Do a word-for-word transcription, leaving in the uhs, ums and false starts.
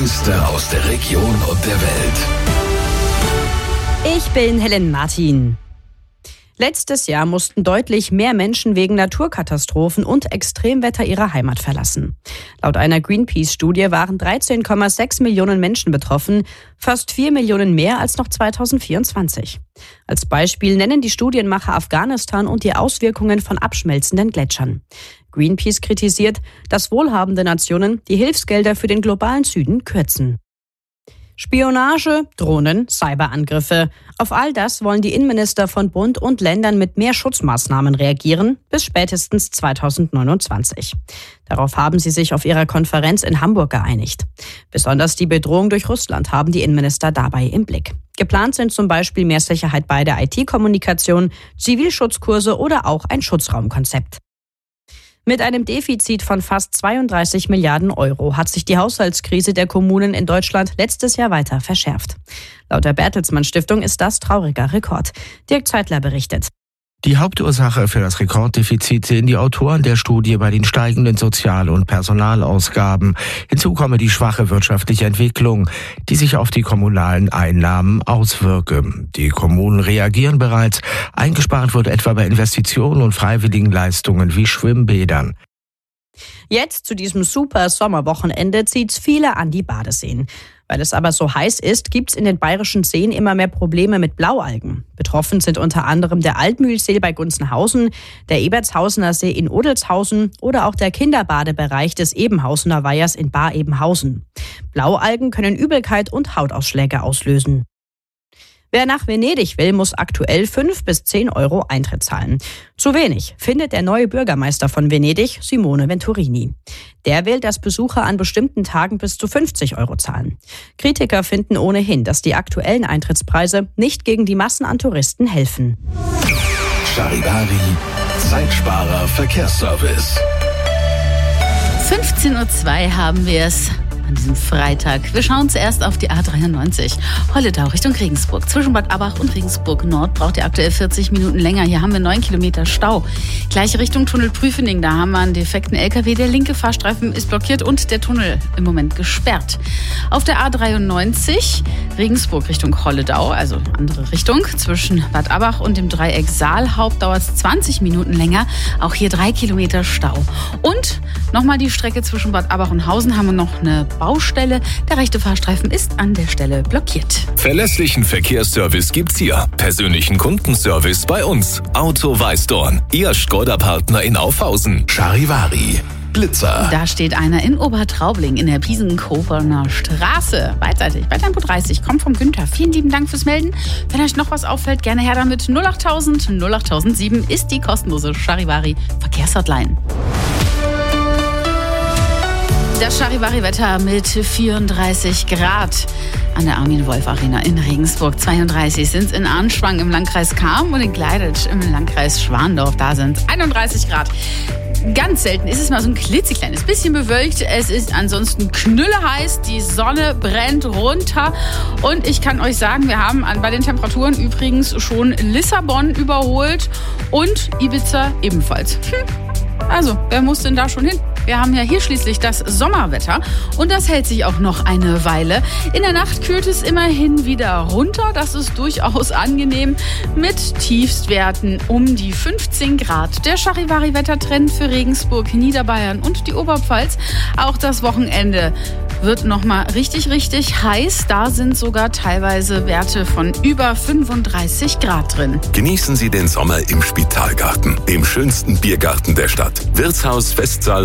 Neueste aus der Region und der Welt. Ich bin Helen Martin. Letztes Jahr mussten deutlich mehr Menschen wegen Naturkatastrophen und Extremwetter ihre Heimat verlassen. Laut einer Greenpeace-Studie waren dreizehn Komma sechs Millionen Menschen betroffen, fast vier Millionen mehr als noch zweitausendvierundzwanzig. Als Beispiel nennen die Studienmacher Afghanistan und die Auswirkungen von abschmelzenden Gletschern. Greenpeace kritisiert, dass wohlhabende Nationen die Hilfsgelder für den globalen Süden kürzen. Spionage, Drohnen, Cyberangriffe. Auf all das wollen die Innenminister von Bund und Ländern mit mehr Schutzmaßnahmen reagieren, bis spätestens zweitausendneunundzwanzig. Darauf haben sie sich auf ihrer Konferenz in Hamburg geeinigt. Besonders die Bedrohung durch Russland haben die Innenminister dabei im Blick. Geplant sind zum Beispiel mehr Sicherheit bei der I T-Kommunikation, Zivilschutzkurse oder auch ein Schutzraumkonzept. Mit einem Defizit von fast zweiunddreißig Milliarden Euro hat sich die Haushaltskrise der Kommunen in Deutschland letztes Jahr weiter verschärft. Laut der Bertelsmann Stiftung ist das trauriger Rekord. Dirk Zeitler berichtet. Die Hauptursache für das Rekorddefizit sehen die Autoren der Studie bei den steigenden Sozial- und Personalausgaben. Hinzu komme die schwache wirtschaftliche Entwicklung, die sich auf die kommunalen Einnahmen auswirke. Die Kommunen reagieren bereits. Eingespart wird etwa bei Investitionen und freiwilligen Leistungen wie Schwimmbädern. Jetzt zu diesem super Sommerwochenende zieht's viele an die Badeseen. Weil es aber so heiß ist, gibt's in den bayerischen Seen immer mehr Probleme mit Blaualgen. Betroffen sind unter anderem der Altmühlsee bei Gunzenhausen, der Ebertshausener See in Odelshausen oder auch der Kinderbadebereich des Ebenhausener Weihers in Bar-Ebenhausen. Blaualgen können Übelkeit und Hautausschläge auslösen. Wer nach Venedig will, muss aktuell fünf bis zehn Euro Eintritt zahlen. Zu wenig, findet der neue Bürgermeister von Venedig, Simone Venturini. Der will, dass Besucher an bestimmten Tagen bis zu fünfzig Euro zahlen. Kritiker finden ohnehin, dass die aktuellen Eintrittspreise nicht gegen die Massen an Touristen helfen. Charivari, Zeitsparer Verkehrsservice. fünfzehn Uhr zwei haben wir es. An diesem Freitag. Wir schauen zuerst auf die A dreiundneunzig. Holledau Richtung Regensburg. Zwischen Bad Abach und Regensburg Nord braucht ihr aktuell vierzig Minuten länger. Hier haben wir neun Kilometer Stau. Gleiche Richtung Tunnel Prüfening. Da haben wir einen defekten L K W. Der linke Fahrstreifen ist blockiert und der Tunnel im Moment gesperrt. Auf der A dreiundneunzig Regensburg Richtung Holledau, also andere Richtung. Zwischen Bad Abach und dem Dreieck Saalhaupt dauert es zwanzig Minuten länger. Auch hier drei Kilometer Stau. Und nochmal die Strecke zwischen Bad Abach und Hausen haben wir noch eine Baustelle. Der rechte Fahrstreifen ist an der Stelle blockiert. Verlässlichen Verkehrsservice gibt's hier. Persönlichen Kundenservice bei uns. Auto Weißdorn. Ihr Skoda-Partner in Aufhausen. Charivari. Blitzer. Da steht einer in Obertraubling in der Piesenkoferner Straße. Beidseitig, bei Tempo dreißig. Kommt vom Günther. Vielen lieben Dank fürs Melden. Wenn euch noch was auffällt, gerne her damit. null achttausend null achttausendsieben ist die kostenlose Charivari Verkehrshotline. Das Charivari-Wetter mit vierunddreißig Grad an der Armin-Wolf-Arena in Regensburg. zweiunddreißig sind es in Arnschwang im Landkreis Cham und in Gleiditsch im Landkreis Schwandorf. Da sind es einunddreißig Grad. Ganz selten ist es mal so ein klitzekleines bisschen bewölkt. Es ist ansonsten knülleheiß. Die Sonne brennt runter. Und ich kann euch sagen, wir haben an, bei den Temperaturen übrigens schon Lissabon überholt und Ibiza ebenfalls. Hm. Also, wer muss denn da schon hin? Wir haben ja hier schließlich das Sommerwetter und das hält sich auch noch eine Weile. In der Nacht kühlt es immerhin wieder runter. Das ist durchaus angenehm mit Tiefstwerten um die fünfzehn Grad. Der Charivari-Wettertrend für Regensburg, Niederbayern und die Oberpfalz. Auch das Wochenende wird nochmal richtig, richtig heiß. Da sind sogar teilweise Werte von über fünfunddreißig Grad drin. Genießen Sie den Sommer im Spitalgarten, dem schönsten Biergarten der Stadt. Wirtshaus, Festsaal